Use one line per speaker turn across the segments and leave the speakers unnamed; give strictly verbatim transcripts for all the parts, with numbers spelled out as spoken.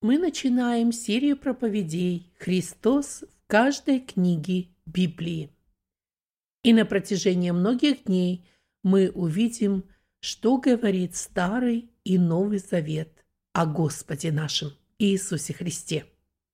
Мы начинаем серию проповедей «Христос в каждой книге Библии». И на протяжении многих дней мы увидим, что говорит Старый и Новый Завет о Господе нашем Иисусе Христе.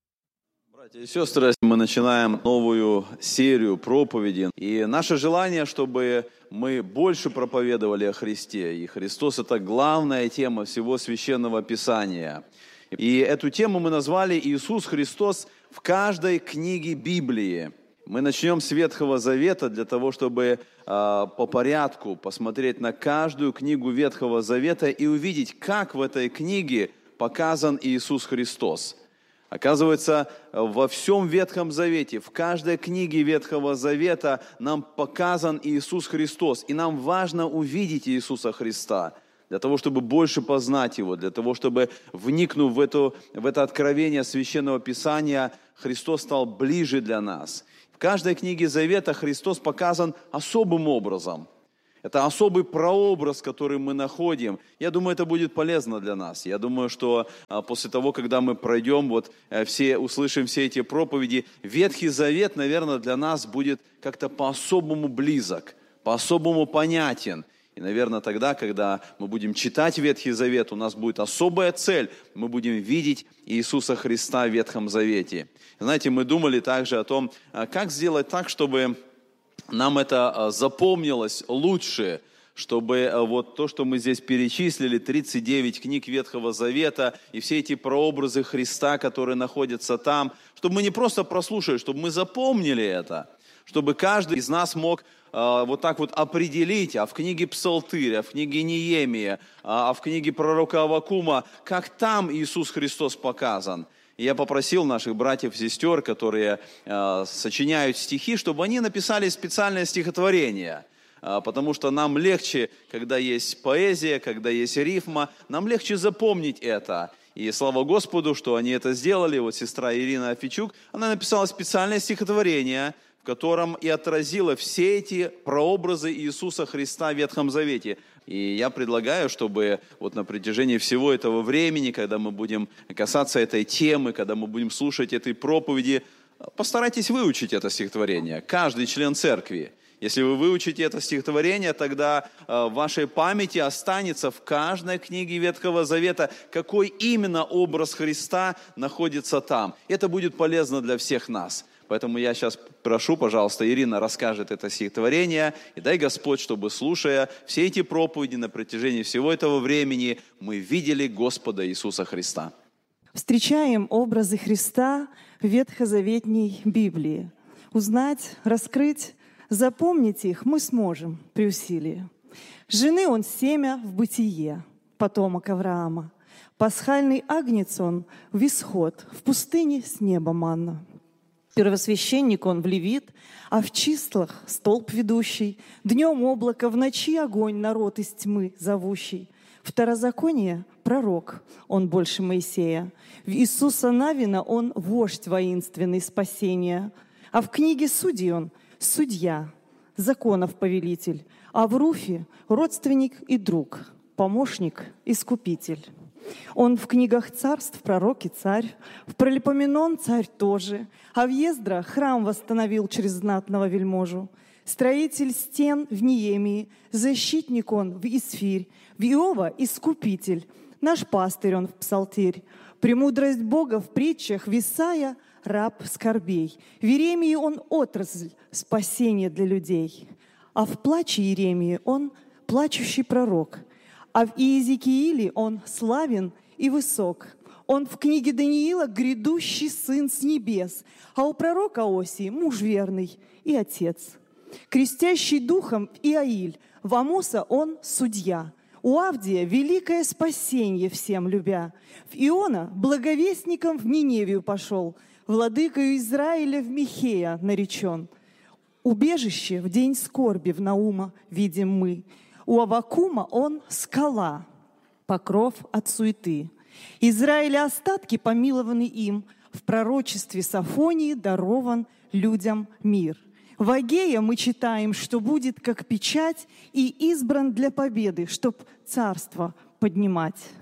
Братья и сестры, мы начинаем новую серию проповедей. И наше желание, чтобы мы больше проповедовали о Христе. И Христос – это главная тема всего Священного Писания. И эту тему мы назвали «Иисус Христос в каждой книге Библии». Мы начнем с Ветхого Завета для того, чтобы э, по порядку посмотреть на каждую книгу Ветхого Завета и увидеть, как в этой книге показан Иисус Христос. Оказывается, во всем Ветхом Завете, в каждой книге Ветхого Завета нам показан Иисус Христос. И нам важно увидеть Иисуса Христа, для того, чтобы больше познать Его, для того, чтобы, вникнув в, эту, в это откровение Священного Писания, Христос стал ближе для нас. В каждой книге Завета Христос показан особым образом. Это особый прообраз, который мы находим. Я думаю, это будет полезно для нас. Я думаю, что после того, когда мы пройдем, вот, все, услышим все эти проповеди, Ветхий Завет, наверное, для нас будет как-то по-особому близок, по-особому понятен. И, наверное, тогда, когда мы будем читать Ветхий Завет, у нас будет особая цель. Мы будем видеть Иисуса Христа в Ветхом Завете. Знаете, мы думали также о том, как сделать так, чтобы нам это запомнилось лучше, чтобы вот то, что мы здесь перечислили, тридцать девять книг Ветхого Завета и все эти прообразы Христа, которые находятся там, чтобы мы не просто прослушали, чтобы мы запомнили это, чтобы каждый из нас мог э, вот так вот определить, а в книге Псалтырь, а в книге Неемия, а в книге пророка Аввакума, как там Иисус Христос показан. И я попросил наших братьев и сестер, которые э, сочиняют стихи, чтобы они написали специальное стихотворение. Э, потому что нам легче, когда есть поэзия, когда есть рифма, нам легче запомнить это. И слава Господу, что они это сделали. Вот сестра Ирина Афичук, она написала специальное стихотворение, в котором и отразила все эти прообразы Иисуса Христа в Ветхом Завете. И я предлагаю, чтобы вот на протяжении всего этого времени, когда мы будем касаться этой темы, когда мы будем слушать этой проповеди, постарайтесь выучить это стихотворение, каждый член церкви. Если вы выучите это стихотворение, тогда в вашей памяти останется в каждой книге Ветхого Завета, какой именно образ Христа находится там. Это будет полезно для всех нас. Поэтому я сейчас прошу, пожалуйста, Ирина расскажет это стихотворение. И дай Господь, чтобы, слушая все эти проповеди на протяжении всего этого времени, мы видели Господа Иисуса Христа.
Встречаем образы Христа в ветхозаветней Библии. Узнать, раскрыть, запомнить их мы сможем при усилии. Жены он семя в бытие, потомок Авраама. Пасхальный агнец он в исход, в пустыне с неба манна. Первосвященник он в Левит, а в числах столб ведущий, днем облако, в ночи огонь, народ из тьмы зовущий. Второзаконие — пророк, он больше Моисея. В Иисуса Навина он вождь воинственный спасения. А в книге Судей он судья, законов повелитель. А в Руфе родственник и друг, помощник, искупитель. Он в книгах царств пророк и царь, в Пролипоменон царь тоже, а в Ездра храм восстановил через знатного вельможу. Строитель стен в Неемии, защитник он в Исфирь, в Иова искупитель, наш пастырь он в Псалтирь. Премудрость Бога в притчах в Исаия раб скорбей. В Иеремии он отрасль спасения для людей, а в плаче Иеремии он плачущий пророк. А в Иезекииле он славен и высок. Он в книге Даниила грядущий сын с небес, а у пророка Осии муж верный и отец. Крестящий духом Иаиль, в Амоса он судья. У Авдия великое спасение всем любя. В Иона благовестником в Ниневию пошел, владыкою Израиля в Михея наречен. Убежище в день скорби в Наума видим мы. У Аввакума он скала, покров от суеты. Израиля остатки помилованы им, в пророчестве Сафонии дарован людям мир. В Агея мы читаем, что будет как печать и избран для победы, чтоб царство поднимать.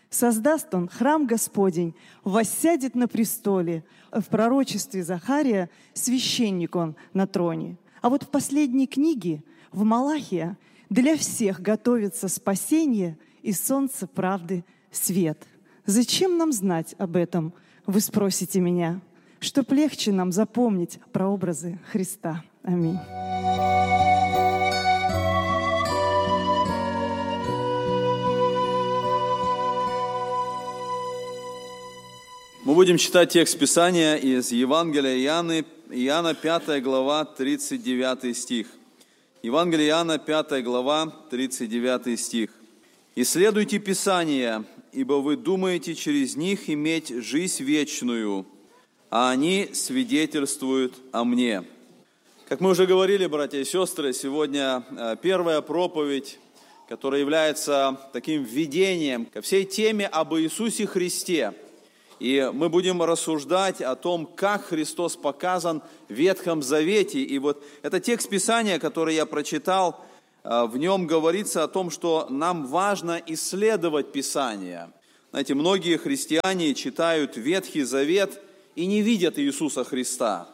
Создаст он храм Господень, воссядет на престоле. В пророчестве Захария священник он на троне. А вот в последней книге, в Малахия, для всех готовится спасение и солнце правды свет. Зачем нам знать об этом, вы спросите меня, чтоб легче нам запомнить прообразы Христа. Аминь.
Мы будем читать текст Писания из Евангелия Иоанна, Иоанна пятая глава, тридцать девятый стих. Евангелие Иоанна, пятая глава, тридцать девятый стих. «Исследуйте Писания, ибо вы думаете через них иметь жизнь вечную, а они свидетельствуют о мне». Как мы уже говорили, братья и сестры, сегодня первая проповедь, которая является таким введением ко всей теме об Иисусе Христе. И мы будем рассуждать о том, как Христос показан в Ветхом Завете. И вот это текст Писания, который я прочитал, в нем говорится о том, что нам важно исследовать Писание. Знаете, многие христиане читают Ветхий Завет и не видят Иисуса Христа.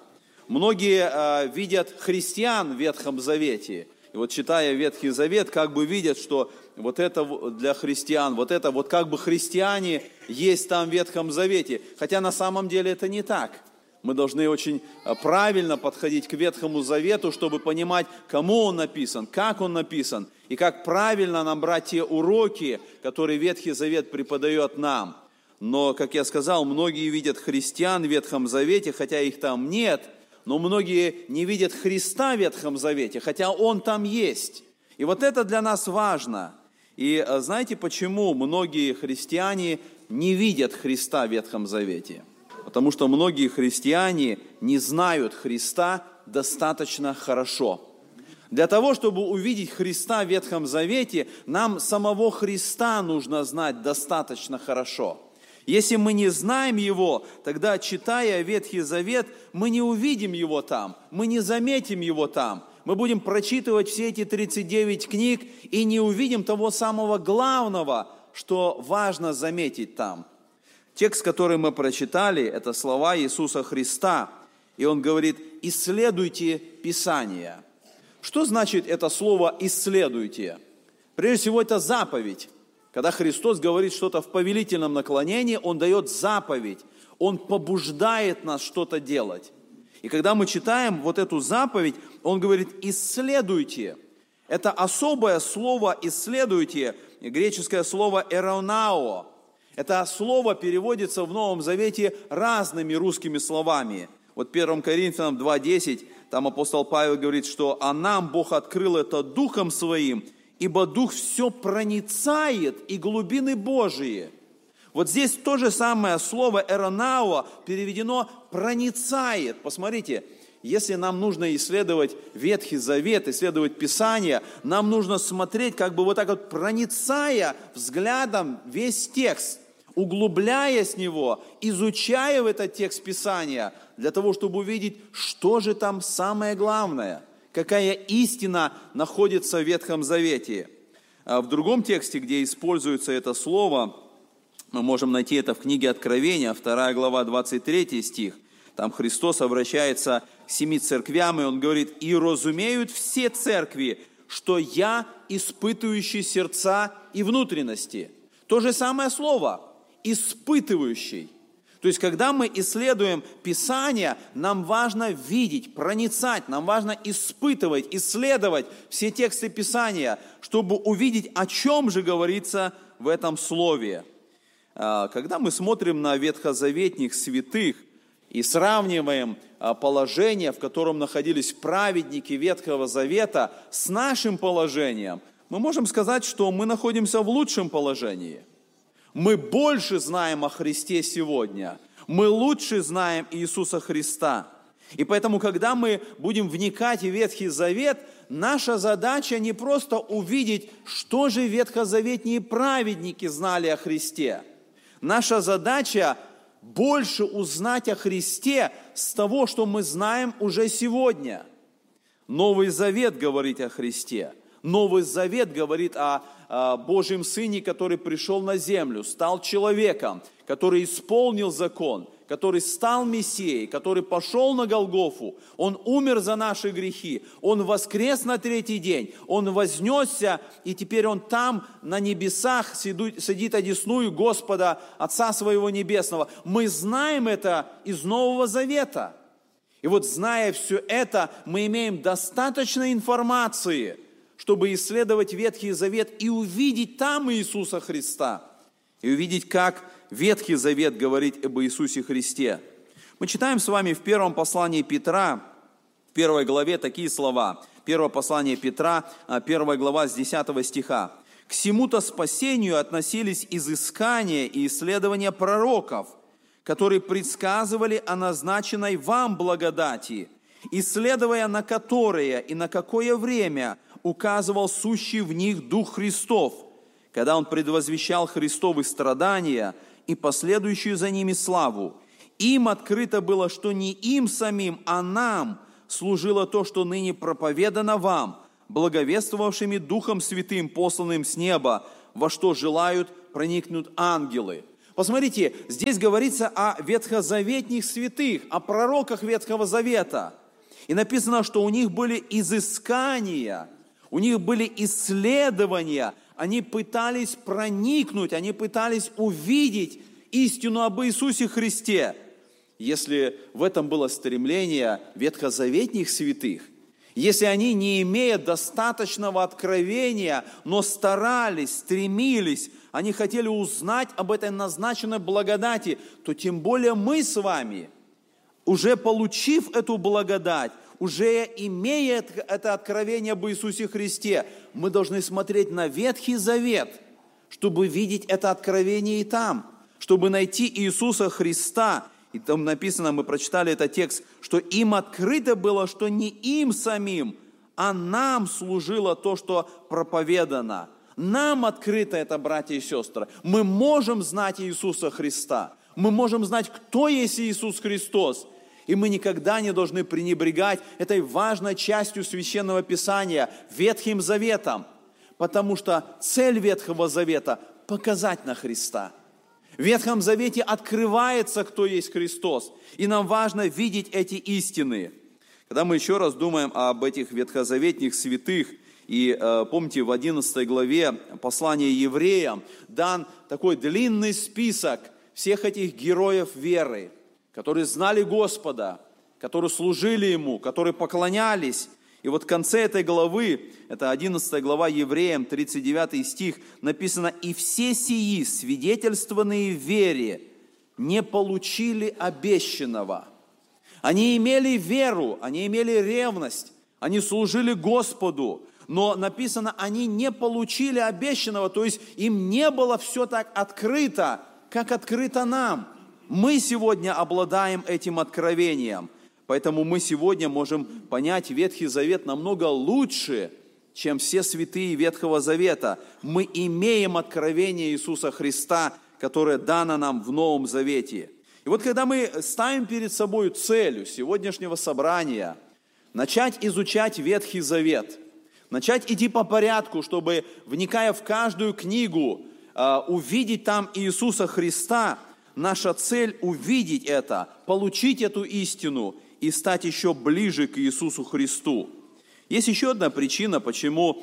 Многие видят христиан в Ветхом Завете. И вот читая Ветхий Завет, как бы видят, что вот это для христиан, вот это вот как бы христиане есть там в Ветхом Завете. Хотя на самом деле это не так. Мы должны очень правильно подходить к Ветхому Завету, чтобы понимать, кому он написан, как он написан, и как правильно нам брать те уроки, которые Ветхий Завет преподает нам. Но, как я сказал, многие видят христиан в Ветхом Завете, хотя их там нет, но многие не видят Христа в Ветхом Завете, хотя Он там есть. И вот это для нас важно. И знаете, почему многие христиане не видят Христа в Ветхом Завете? Потому что многие христиане не знают Христа достаточно хорошо. Для того, чтобы увидеть Христа в Ветхом Завете, нам самого Христа нужно знать достаточно хорошо. Если мы не знаем Его, тогда, читая Ветхий Завет, мы не увидим Его там, мы не заметим Его там. Мы будем прочитывать все эти тридцать девять книг и не увидим того самого главного, что важно заметить там. Текст, который мы прочитали, это слова Иисуса Христа, и Он говорит: «Исследуйте Писание». Что значит это слово «исследуйте»? Прежде всего, это заповедь. Когда Христос говорит что-то в повелительном наклонении, Он дает заповедь, Он побуждает нас что-то делать. И когда мы читаем вот эту заповедь, Он говорит: «исследуйте». Это особое слово «исследуйте», греческое слово «эронао». Это слово переводится в Новом Завете разными русскими словами. Вот первое Коринфянам два десять, там апостол Павел говорит, что «а нам Бог открыл это Духом Своим, ибо Дух все проницает и глубины Божии». Вот здесь то же самое слово «эронао» переведено «проницает». Посмотрите, если нам нужно исследовать Ветхий Завет, исследовать Писание, нам нужно смотреть, как бы вот так вот проницая взглядом весь текст, углубляя с него, изучая в этот текст Писания, для того, чтобы увидеть, что же там самое главное, какая истина находится в Ветхом Завете. А в другом тексте, где используется это слово, мы можем найти это в книге Откровения, вторая глава, двадцать третий стих. Там Христос обращается к семи церквям, и Он говорит: «И разумеют все церкви, что я испытывающий сердца и внутренности». То же самое слово «испытывающий». То есть, когда мы исследуем Писание, нам важно видеть, проницать, нам важно испытывать, исследовать все тексты Писания, чтобы увидеть, о чем же говорится в этом слове. Когда мы смотрим на ветхозаветных святых и сравниваем положение, в котором находились праведники Ветхого Завета, с нашим положением, мы можем сказать, что мы находимся в лучшем положении. Мы больше знаем о Христе сегодня. Мы лучше знаем Иисуса Христа. И поэтому, когда мы будем вникать в Ветхий Завет, наша задача не просто увидеть, что же ветхозаветные праведники знали о Христе. Наша задача больше узнать о Христе с того, что мы знаем уже сегодня. Новый Завет говорит о Христе. Новый Завет говорит о, о Божьем Сыне, который пришел на землю, стал человеком, который исполнил закон, который стал Мессией, который пошел на Голгофу, Он умер за наши грехи, Он воскрес на третий день, Он вознесся, и теперь Он там, на небесах, сидит одесную Господа, Отца Своего Небесного. Мы знаем это из Нового Завета. И вот, зная все это, мы имеем достаточно информации, чтобы исследовать Ветхий Завет и увидеть там Иисуса Христа, и увидеть, как Ветхий Завет говорит об Иисусе Христе. Мы читаем с вами в первом послании Петра, в первой главе такие слова. Первое послание Петра, первая глава с десятого стиха. «К сему-то спасению относились изыскания и исследования пророков, которые предсказывали о назначенной вам благодати, исследуя на которое и на какое время указывал сущий в них Дух Христов, когда Он предвозвещал Христовы страдания и последующую за ними славу. Им открыто было, что не им самим, а нам служило то, что ныне проповедано вам, благовествовавшими Духом Святым, посланным с неба, во что желают проникнуть ангелы». Посмотрите, здесь говорится о ветхозаветних святых, о пророках Ветхого Завета. И написано, что у них были изыскания, у них были исследования, они пытались проникнуть, они пытались увидеть истину об Иисусе Христе. Если в этом было стремление ветхозаветных святых, если они, не имея достаточного откровения, но старались, стремились, они хотели узнать об этой назначенной благодати, то тем более мы с вами, уже получив эту благодать, уже имея это откровение об Иисусе Христе, мы должны смотреть на Ветхий Завет, чтобы видеть это откровение и там, чтобы найти Иисуса Христа. И там написано, мы прочитали этот текст, что им открыто было, что не им самим, а нам служило то, что проповедано. Нам открыто это, братья и сестры. Мы можем знать Иисуса Христа. Мы можем знать, кто есть Иисус Христос. И мы никогда не должны пренебрегать этой важной частью Священного Писания, Ветхим Заветом. Потому что цель Ветхого Завета – показать на Христа. В Ветхом Завете открывается, кто есть Христос. И нам важно видеть эти истины. Когда мы еще раз думаем об этих ветхозаветных святых, и помните, в одиннадцатой главе послания евреям дан такой длинный список всех этих героев веры, которые знали Господа, которые служили Ему, которые поклонялись. И вот в конце этой главы, это одиннадцатая глава Евреям, тридцать девятый стих, написано: «И все сии, свидетельствованные в вере, не получили обещанного». Они имели веру, они имели ревность, они служили Господу, но написано, они не получили обещанного, то есть им не было все так открыто, как открыто нам. Мы сегодня обладаем этим откровением, поэтому мы сегодня можем понять Ветхий Завет намного лучше, чем все святые Ветхого Завета. Мы имеем откровение Иисуса Христа, которое дано нам в Новом Завете. И вот когда мы ставим перед собой целью сегодняшнего собрания начать изучать Ветхий Завет, начать идти по порядку, чтобы, вникая в каждую книгу, увидеть там Иисуса Христа, наша цель увидеть это, получить эту истину и стать еще ближе к Иисусу Христу. Есть еще одна причина, почему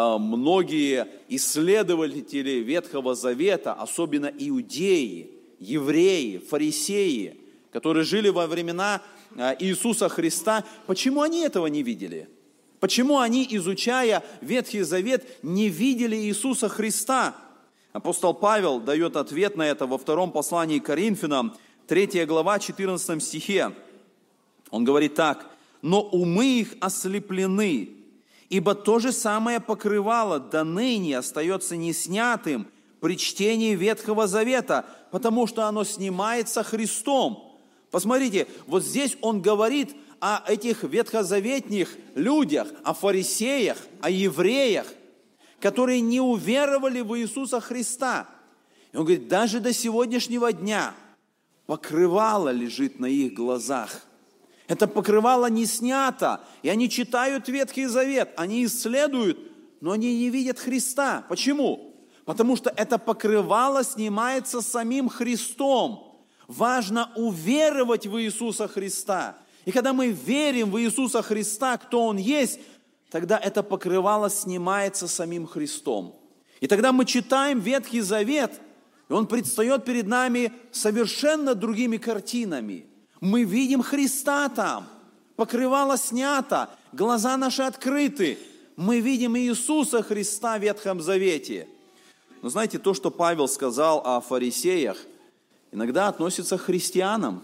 многие исследователи Ветхого Завета, особенно иудеи, евреи, фарисеи, которые жили во времена Иисуса Христа, почему они этого не видели? Почему они, изучая Ветхий Завет, не видели Иисуса Христа? Апостол Павел дает ответ на это во втором послании к Коринфянам, третья глава, четырнадцатом стихе. Он говорит так: «Но умы их ослеплены, ибо то же самое покрывало до ныне остается неснятым при чтении Ветхого Завета, потому что оно снимается Христом». Посмотрите, вот здесь он говорит о этих ветхозаветных людях, о фарисеях, о евреях, которые не уверовали в Иисуса Христа. И он говорит, даже до сегодняшнего дня покрывало лежит на их глазах. Это покрывало не снято, и они читают Ветхий Завет, они исследуют, но они не видят Христа. Почему? Потому что это покрывало снимается самим Христом. Важно уверовать в Иисуса Христа. И когда мы верим в Иисуса Христа, кто Он есть, тогда это покрывало снимается самим Христом. И тогда мы читаем Ветхий Завет, и он предстает перед нами совершенно другими картинами. Мы видим Христа там, покрывало снято, глаза наши открыты. Мы видим Иисуса Христа в Ветхом Завете. Но знаете, то, что Павел сказал о фарисеях, иногда относится к христианам.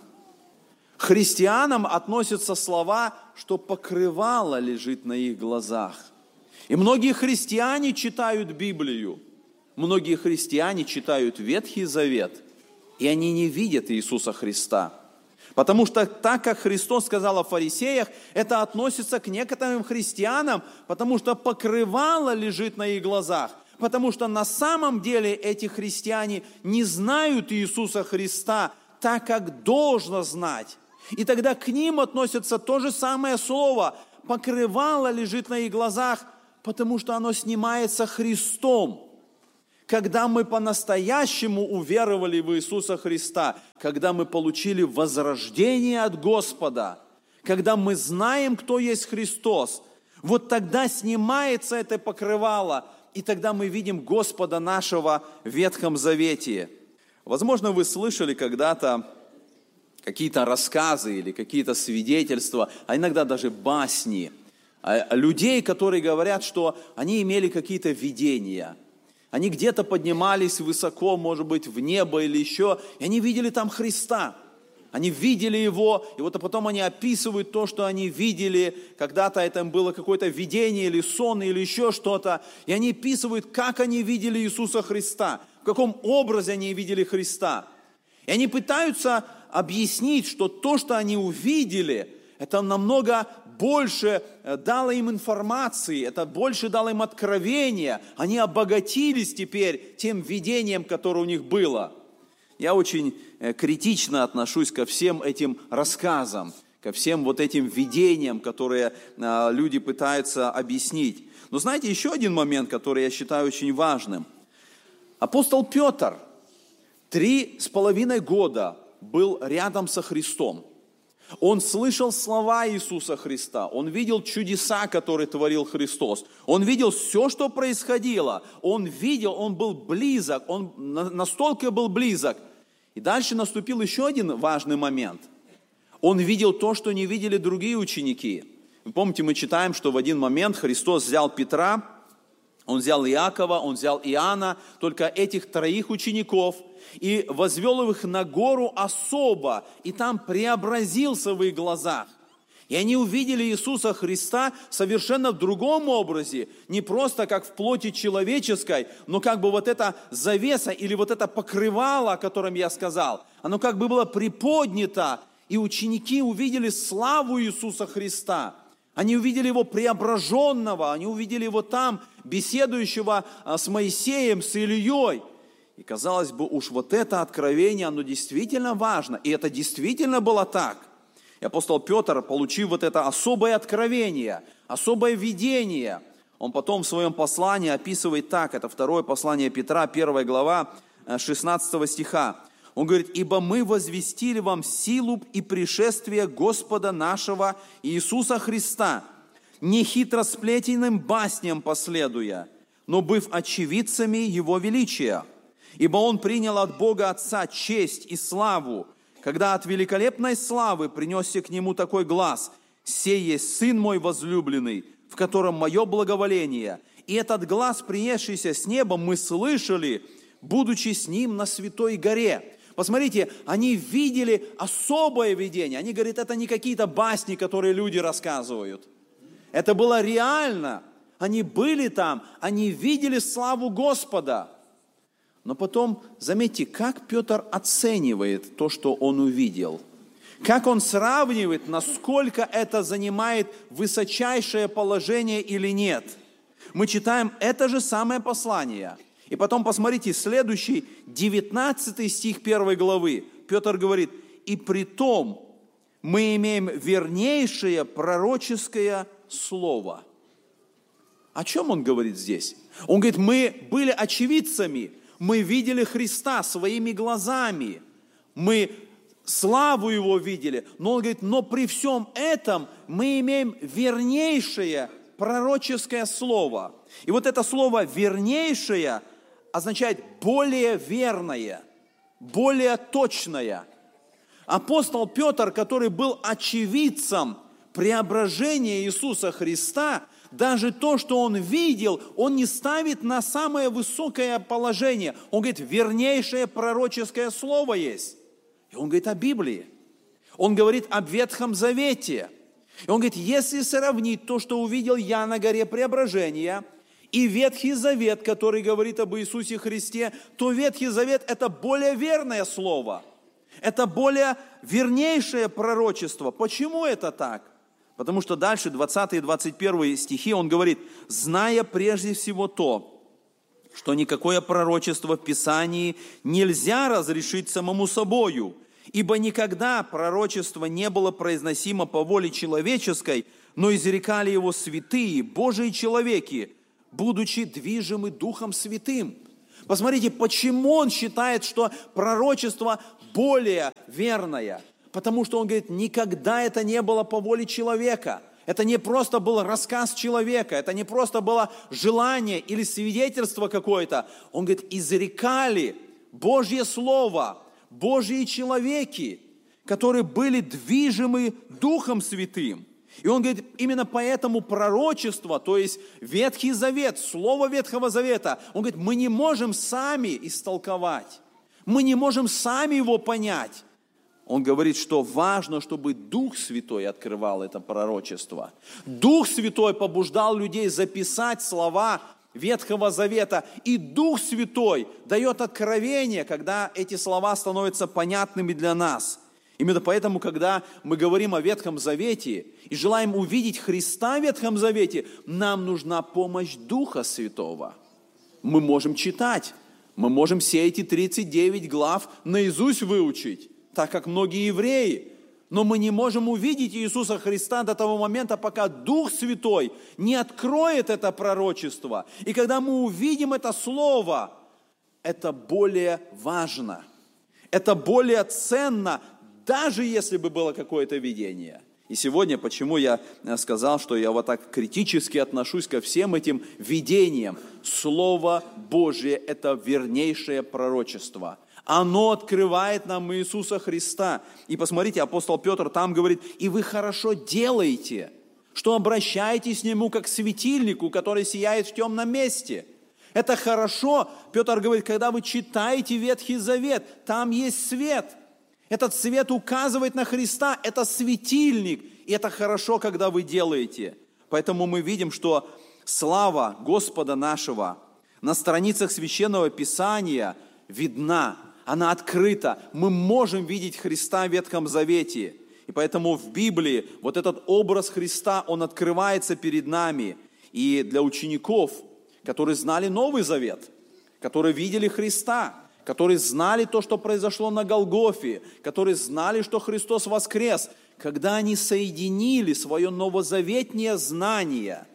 К христианам относятся слова, что покрывало лежит на их глазах. И многие христиане читают Библию, многие христиане читают Ветхий Завет, и они не видят Иисуса Христа. Потому что так, как Христос сказал о фарисеях, это относится к некоторым христианам, потому что покрывало лежит на их глазах. Потому что на самом деле эти христиане не знают Иисуса Христа так, как должно знать. И тогда к ним относится то же самое слово. Покрывало лежит на их глазах, потому что оно снимается Христом. Когда мы по-настоящему уверовали в Иисуса Христа, когда мы получили возрождение от Господа, когда мы знаем, кто есть Христос, вот тогда снимается это покрывало, и тогда мы видим Господа нашего в Ветхом Завете. Возможно, вы слышали когда-то какие-то рассказы или какие-то свидетельства, а иногда даже басни, людей, которые говорят, что они имели какие-то видения. Они где-то поднимались высоко, может быть, в небо или еще, и они видели там Христа. Они видели Его, и вот а потом они описывают то, что они видели. Когда-то это было какое-то видение или сон, или еще что-то. И они описывают, как они видели Иисуса Христа, в каком образе они видели Христа. И они пытаются объяснить, что то, что они увидели, это намного больше дало им информации, это больше дало им откровения. Они обогатились теперь тем видением, которое у них было. Я очень критично отношусь ко всем этим рассказам, ко всем вот этим видениям, которые люди пытаются объяснить. Но знаете, еще один момент, который я считаю очень важным. Апостол Петр три с половиной года был рядом со Христом. Он слышал слова Иисуса Христа, он видел чудеса, которые творил Христос, он видел все, что происходило, он видел, он был близок, он настолько был близок. И дальше наступил еще один важный момент. Он видел то, что не видели другие ученики. Вы помните, мы читаем, что в один момент Христос взял Петра, он взял Иакова, он взял Иоанна, только этих троих учеников, и возвел их на гору особо, и там преобразился в их глазах. И они увидели Иисуса Христа совершенно в другом образе, не просто как в плоти человеческой, но как бы вот эта завеса или вот это покрывало, о котором я сказал, оно как бы было приподнято, и ученики увидели славу Иисуса Христа. Они увидели Его преображенного, они увидели Его там, беседующего с Моисеем, с Ильей. И казалось бы, уж вот это откровение, оно действительно важно. И это действительно было так. И апостол Петр, получив вот это особое откровение, особое видение, он потом в своем послании описывает так, это второе послание Петра, первая глава, шестнадцатого стиха. Он говорит: «Ибо мы возвестили вам силу и пришествие Господа нашего Иисуса Христа, не хитросплетенным басням последуя, но быв очевидцами Его величия. Ибо Он принял от Бога Отца честь и славу, когда от великолепной славы принесся к Нему такой глас: «Сей есть Сын мой возлюбленный, в котором мое благоволение». И этот глас, принесшийся с неба, мы слышали, будучи с Ним на Святой горе». Посмотрите, они видели особое видение. Они говорят, это не какие-то басни, которые люди рассказывают. Это было реально. Они были там, они видели славу Господа. Но потом, заметьте, как Петр оценивает то, что он увидел. Как он сравнивает, насколько это занимает высочайшее положение или нет. Мы читаем это же самое послание. И потом посмотрите, следующий, девятнадцатый стих первой главы. Петр говорит: «И притом мы имеем вернейшее пророческое слово». О чем он говорит здесь? Он говорит, мы были очевидцами, мы видели Христа своими глазами, мы славу Его видели. Но он говорит, но при всем этом мы имеем вернейшее пророческое слово. И вот это слово «вернейшее» означает более верное, более точное. Апостол Петр, который был очевидцем преображения Иисуса Христа, даже то, что он видел, он не ставит на самое высокое положение. Он говорит, вернейшее пророческое слово есть. И он говорит о Библии. Он говорит об Ветхом Завете. И он говорит, если сравнить то, что увидел я на горе Преображения, и Ветхий Завет, который говорит об Иисусе Христе, то Ветхий Завет – это более верное слово. Это более вернейшее пророчество. Почему это так? Потому что дальше, двадцатый и двадцать первый стихи, он говорит, «Зная прежде всего то, что никакое пророчество в Писании нельзя разрешить самому собою, ибо никогда пророчество не было произносимо по воле человеческой, но изрекали его святые, Божии человеки, будучи движимы Духом Святым». Посмотрите, почему он считает, что пророчество более верное. Потому что он говорит, никогда это не было по воле человека. Это не просто был рассказ человека, это не просто было желание или свидетельство какое-то. Он говорит, изрекали Божье Слово, Божьи человеки, которые были движимы Духом Святым. И он говорит, именно поэтому пророчество, то есть Ветхий Завет, Слово Ветхого Завета, он говорит, мы не можем сами истолковать, мы не можем сами его понять. Он говорит, что важно, чтобы Дух Святой открывал это пророчество. Дух Святой побуждал людей записать слова Ветхого Завета, и Дух Святой дает откровение, когда эти слова становятся понятными для нас. Именно поэтому, когда мы говорим о Ветхом Завете и желаем увидеть Христа в Ветхом Завете, нам нужна помощь Духа Святого. Мы можем читать, мы можем все эти тридцать девять глав наизусть выучить, так как многие евреи, но мы не можем увидеть Иисуса Христа до того момента, пока Дух Святой не откроет это пророчество. И когда мы увидим это Слово, это более важно, это более ценно, даже если бы было какое-то видение. И сегодня, почему я сказал, что я вот так критически отношусь ко всем этим видениям. Слово Божье – это вернейшее пророчество. Оно открывает нам Иисуса Христа. И посмотрите, апостол Петр там говорит, и вы хорошо делаете, что обращаетесь к Нему как к светильнику, который сияет в темном месте. Это хорошо, Петр говорит, когда вы читаете Ветхий Завет, там есть свет. Этот свет указывает на Христа, это светильник, и это хорошо, когда вы делаете. Поэтому мы видим, что слава Господа нашего на страницах Священного Писания видна, она открыта. Мы можем видеть Христа в Ветхом Завете. И поэтому в Библии вот этот образ Христа, он открывается перед нами. И для учеников, которые знали Новый Завет, которые видели Христа, которые знали то, что произошло на Голгофе, которые знали, что Христос воскрес, когда они соединили свое новозаветнее знание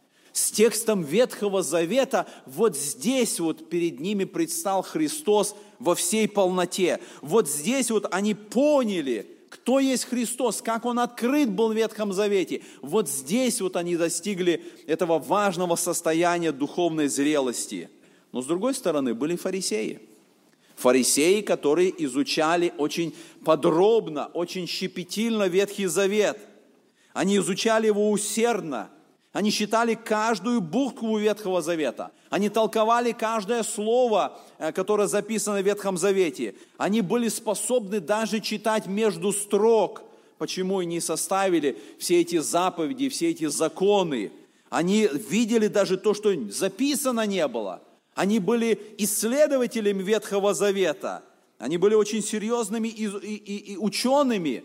с текстом Ветхого Завета, вот здесь вот перед ними предстал Христос во всей полноте. Вот здесь вот они поняли, кто есть Христос, как Он открыт был в Ветхом Завете. Вот здесь вот они достигли этого важного состояния духовной зрелости. Но с другой стороны были фарисеи. Фарисеи, которые изучали очень подробно, очень щепетильно Ветхий Завет. Они изучали его усердно. Они считали каждую букву Ветхого Завета. Они толковали каждое слово, которое записано в Ветхом Завете. Они были способны даже читать между строк. Почему и не составили все эти заповеди, все эти законы. Они видели даже то, что записано не было. Они были исследователями Ветхого Завета. Они были очень серьезными и, и, и учеными.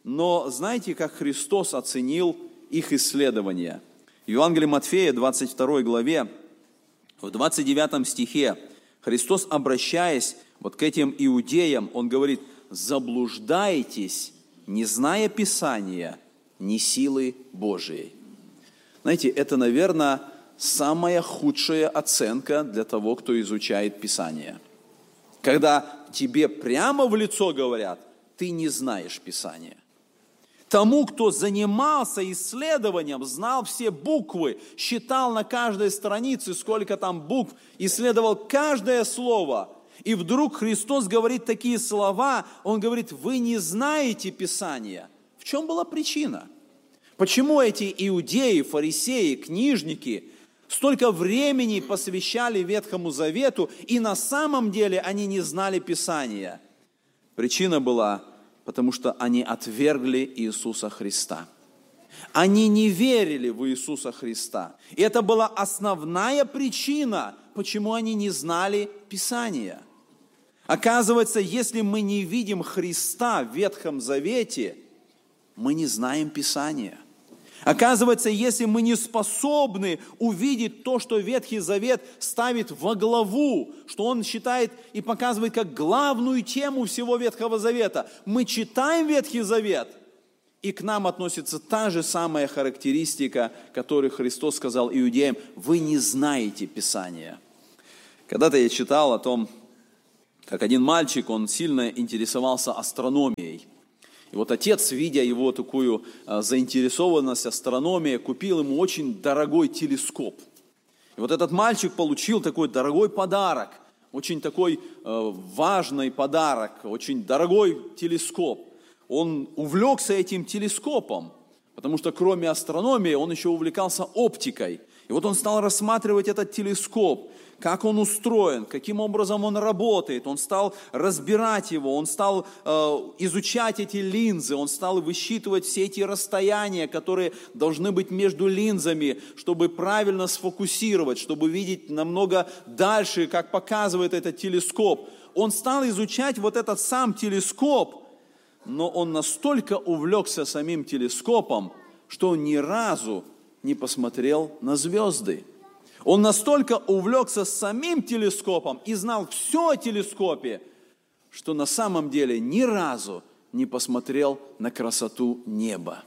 Но знаете, как Христос оценил их исследования? В Евангелии Матфея, двадцать второй главе, в двадцать девятом стихе, Христос, обращаясь вот к этим иудеям, Он говорит, заблуждаетесь, не зная Писания, ни силы Божией. Знаете, это, наверное, самая худшая оценка для того, кто изучает Писание. Когда тебе прямо в лицо говорят, ты не знаешь Писания. Тому, кто занимался исследованием, знал все буквы, считал на каждой странице, сколько там букв, исследовал каждое слово. И вдруг Христос говорит такие слова, Он говорит, вы не знаете Писания. В чем была причина? Почему эти иудеи, фарисеи, книжники столько времени посвящали Ветхому Завету, и на самом деле они не знали Писания? Причина была, потому что они отвергли Иисуса Христа. Они не верили в Иисуса Христа. И это была основная причина, почему они не знали Писания. Оказывается, если мы не видим Христа в Ветхом Завете, мы не знаем Писания. Оказывается, если мы не способны увидеть то, что Ветхий Завет ставит во главу, что он считает и показывает как главную тему всего Ветхого Завета, мы читаем Ветхий Завет, и к нам относится та же самая характеристика, которую Христос сказал иудеям: вы не знаете Писания. Когда-то я читал о том, как один мальчик, он сильно интересовался астрономией. И вот отец, видя его такую заинтересованность астрономией, купил ему очень дорогой телескоп. И вот этот мальчик получил такой дорогой подарок, очень такой важный подарок, очень дорогой телескоп. Он увлекся этим телескопом, потому что кроме астрономии он еще увлекался оптикой. И вот он стал рассматривать этот телескоп, как он устроен, каким образом он работает. Он стал разбирать его, он стал э, изучать эти линзы, он стал высчитывать все эти расстояния, которые должны быть между линзами, чтобы правильно сфокусировать, чтобы видеть намного дальше, как показывает этот телескоп. Он стал изучать вот этот сам телескоп, но он настолько увлекся самим телескопом, что он ни разу не посмотрел на звезды. Он настолько увлекся самим телескопом и знал все о телескопе, что на самом деле ни разу не посмотрел на красоту неба.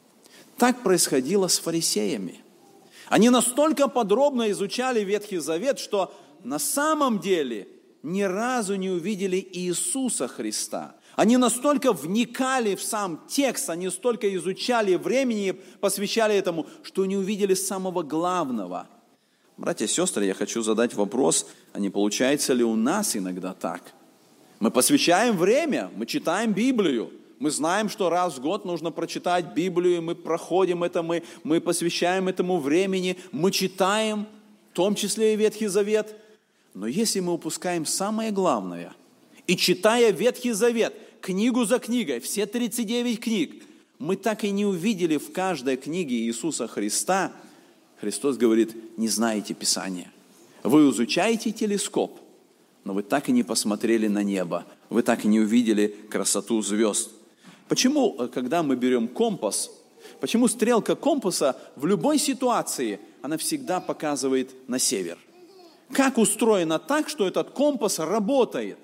Так происходило с фарисеями. Они настолько подробно изучали Ветхий Завет, что на самом деле ни разу не увидели Иисуса Христа. Они настолько вникали в сам текст, они столько изучали времени, посвящали этому, что не увидели самого главного. Братья и сестры, я хочу задать вопрос, а не получается ли у нас иногда так? Мы посвящаем время, мы читаем Библию, мы знаем, что раз в год нужно прочитать Библию, мы проходим это, мы, мы посвящаем этому времени, мы читаем, в том числе и Ветхий Завет. Но если мы упускаем самое главное, и читая Ветхий Завет, книгу за книгой, все тридцать девять книг, мы так и не увидели в каждой книге Иисуса Христа. Христос говорит: не знаете Писания. Вы изучаете телескоп, но вы так и не посмотрели на небо, вы так и не увидели красоту звезд. Почему, когда мы берем компас, почему стрелка компаса в любой ситуации, она всегда показывает на север? Как устроено так, что этот компас работает?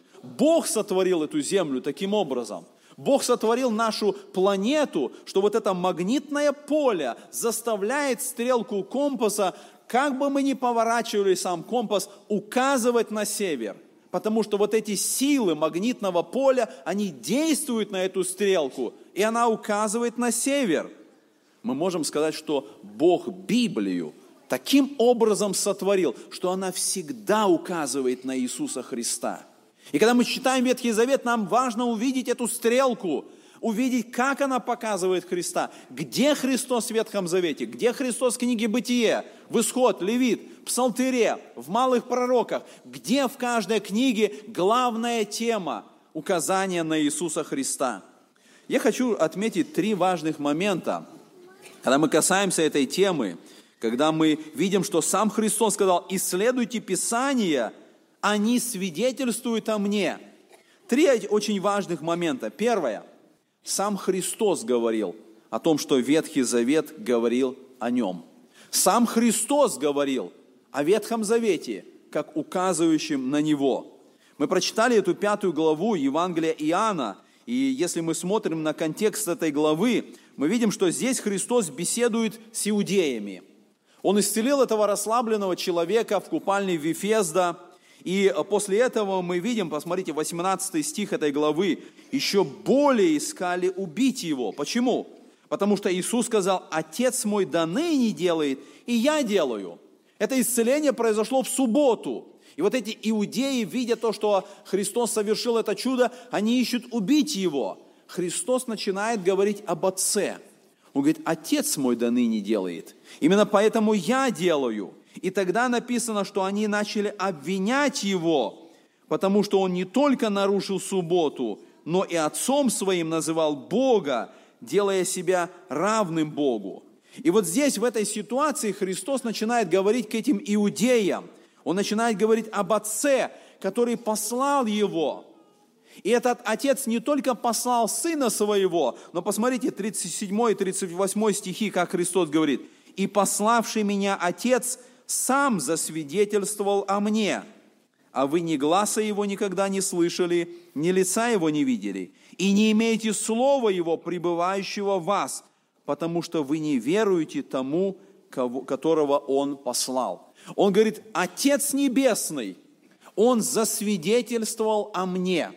Бог сотворил эту землю таким образом. Бог сотворил нашу планету, что вот это магнитное поле заставляет стрелку компаса, как бы мы ни поворачивали сам компас, указывать на север. Потому что вот эти силы магнитного поля, они действуют на эту стрелку, и она указывает на север. Мы можем сказать, что Бог Библию таким образом сотворил, что она всегда указывает на Иисуса Христа. И когда мы читаем Ветхий Завет, нам важно увидеть эту стрелку, увидеть, как она показывает Христа. Где Христос в Ветхом Завете? Где Христос в книге Бытие, в Исход, Левит, в Псалтире, в Малых Пророках? Где в каждой книге главная тема указания на Иисуса Христа? Я хочу отметить три важных момента, когда мы касаемся этой темы, когда мы видим, что сам Христос сказал: «Исследуйте Писания, они свидетельствуют о мне». Три очень важных момента. Первое. Сам Христос говорил о том, что Ветхий Завет говорил о нем. Сам Христос говорил о Ветхом Завете, как указывающем на Него. Мы прочитали эту пятую главу Евангелия Иоанна, и если мы смотрим на контекст этой главы, мы видим, что здесь Христос беседует с иудеями. Он исцелил этого расслабленного человека в купальне Вифезда. И после этого мы видим, посмотрите, восемнадцатый стих этой главы, еще более искали убить его. Почему? Потому что Иисус сказал: «Отец мой до ныне делает, и я делаю». Это исцеление произошло в субботу. И вот эти иудеи, видя то, что Христос совершил это чудо, они ищут убить его. Христос начинает говорить об Отце. Он говорит: «Отец мой до ныне делает, именно поэтому я делаю». И тогда написано, что они начали обвинять его, потому что он не только нарушил субботу, но и отцом своим называл Бога, делая себя равным Богу. И вот здесь, в этой ситуации, Христос начинает говорить к этим иудеям. Он начинает говорить об Отце, который послал его. И этот Отец не только послал Сына Своего, но посмотрите, тридцать седьмой и тридцать восьмой стихи, как Христос говорит: «И пославший меня Отец сам засвидетельствовал о мне, а вы ни гласа его никогда не слышали, ни лица его не видели, и не имеете слова его, пребывающего в вас, потому что вы не веруете тому, кого, которого он послал». Он говорит: Отец Небесный, он засвидетельствовал о мне.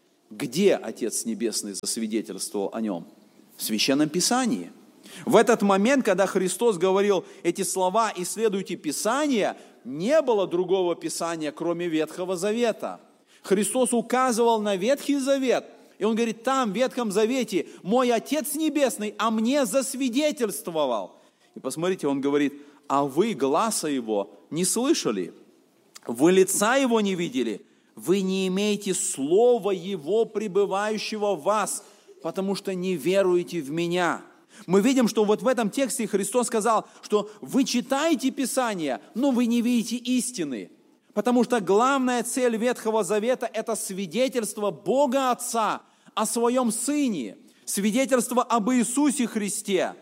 Где Отец Небесный засвидетельствовал о нем? В Священном Писании. В этот момент, когда Христос говорил эти слова «исследуйте Писание», не было другого Писания, кроме Ветхого Завета. Христос указывал на Ветхий Завет, и Он говорит: там, в Ветхом Завете, мой Отец Небесный о мне засвидетельствовал. И посмотрите, Он говорит: а вы гласа Его не слышали, вы лица Его не видели, вы не имеете слова Его, пребывающего в вас, потому что не веруете в Меня. Мы видим, что вот в этом тексте Христос сказал, что вы читаете Писание, но вы не видите истины. Потому что главная цель Ветхого Завета – это свидетельство Бога Отца о Своем Сыне, свидетельство об Иисусе Христе.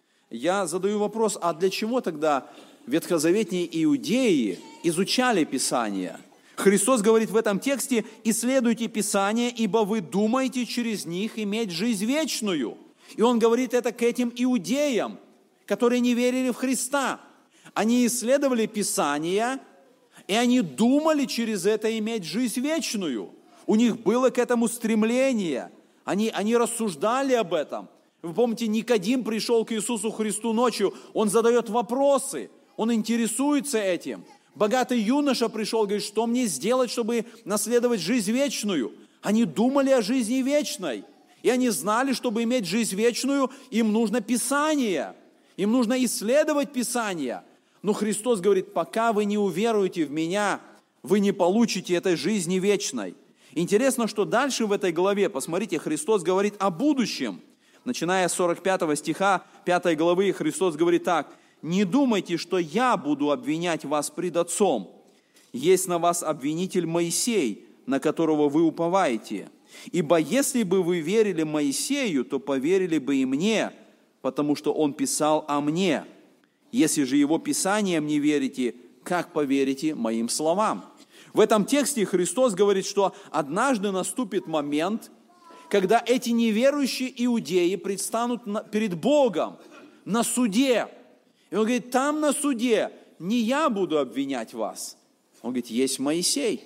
Я задаю вопрос: а для чего тогда ветхозаветные иудеи изучали Писание? Христос говорит в этом тексте: «Исследуйте Писание, ибо вы думаете через них иметь жизнь вечную». И Он говорит это к этим иудеям, которые не верили в Христа. Они исследовали Писание, и они думали через это иметь жизнь вечную. У них было к этому стремление. Они, они рассуждали об этом. Вы помните, Никодим пришел к Иисусу Христу ночью, он задает вопросы, он интересуется этим. Богатый юноша пришел, говорит: что мне сделать, чтобы наследовать жизнь вечную? Они думали о жизни вечной. И они знали, чтобы иметь жизнь вечную, им нужно Писание. Им нужно исследовать Писание. Но Христос говорит: пока вы не уверуете в Меня, вы не получите этой жизни вечной. Интересно, что дальше в этой главе, посмотрите, Христос говорит о будущем. Начиная с сорок пятого стиха пятой главы, Христос говорит так: «Не думайте, что я буду обвинять вас пред Отцом. Есть на вас обвинитель Моисей, на которого вы уповаете. Ибо если бы вы верили Моисею, то поверили бы и мне, потому что он писал о мне. Если же его писаниям не верите, как поверите моим словам?» В этом тексте Христос говорит, что однажды наступит момент, когда эти неверующие иудеи предстанут перед Богом на суде. И Он говорит: там на суде не я буду обвинять вас. Он говорит: есть Моисей.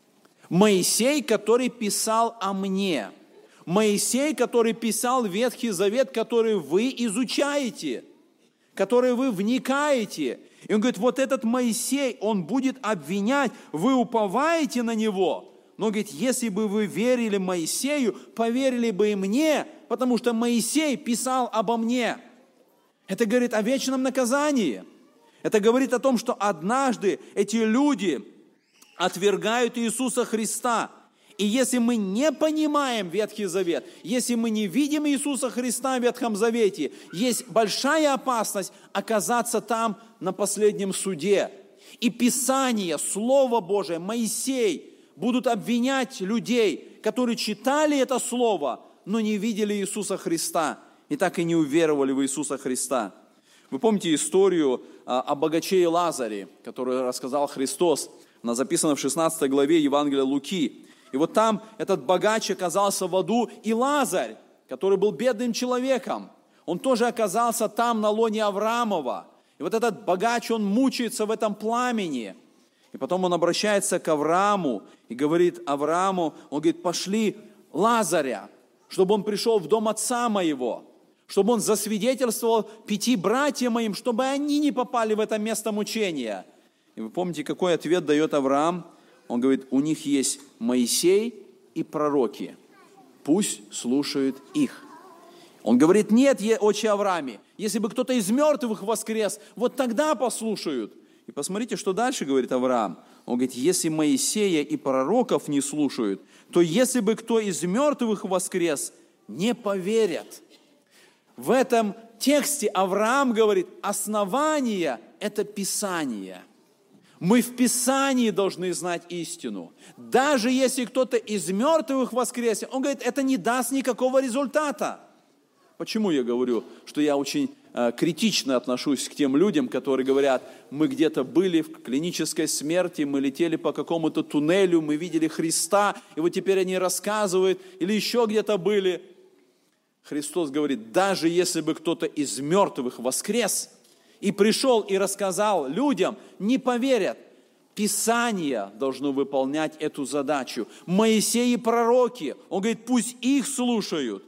Моисей, который писал о мне. Моисей, который писал Ветхий Завет, который вы изучаете, который вы вникаете. И он говорит: вот этот Моисей, он будет обвинять, вы уповаете на него. Но он говорит: если бы вы верили Моисею, поверили бы и мне, потому что Моисей писал обо мне. Это говорит о вечном наказании. Это говорит о том, что однажды эти люди отвергают Иисуса Христа. И если мы не понимаем Ветхий Завет, если мы не видим Иисуса Христа в Ветхом Завете, есть большая опасность оказаться там на последнем суде. И Писание, Слово Божие, Моисей будут обвинять людей, которые читали это Слово, но не видели Иисуса Христа и так и не уверовали в Иисуса Христа. Вы помните историю о богаче и Лазаре, которую рассказал Христос? Она записана в шестнадцатой главе Евангелия Луки. И вот там этот богач оказался в аду, и Лазарь, который был бедным человеком, он тоже оказался там на лоне Авраамова. И И вот этот богач, он мучается в этом пламени. И потом он обращается к Аврааму и говорит Аврааму, он говорит, пошли Лазаря, чтобы он пришел в дом отца моего, чтобы он засвидетельствовал пяти братьям моим, чтобы они не попали в это место мучения. И вы помните, какой ответ дает Авраам? Он говорит, у них есть Моисей и пророки, пусть слушают их. Он говорит, нет, отче Аврааме, если бы кто-то из мертвых воскрес, вот тогда послушают. И посмотрите, что дальше говорит Авраам. Он говорит, если Моисея и пророков не слушают, то если бы кто из мертвых воскрес, не поверят. В этом тексте Авраам говорит, основание – это Писание. Мы в Писании должны знать истину. Даже если кто-то из мертвых воскресит, он говорит, это не даст никакого результата. Почему я говорю, что я очень э, критично отношусь к тем людям, которые говорят, мы где-то были в клинической смерти, мы летели по какому-то туннелю, мы видели Христа, и вот теперь они рассказывают, или еще где-то были. Христос говорит, даже если бы кто-то из мертвых воскрес и пришел и рассказал людям, не поверят. Писание должно выполнять эту задачу. Моисей и пророки, он говорит, пусть их слушают.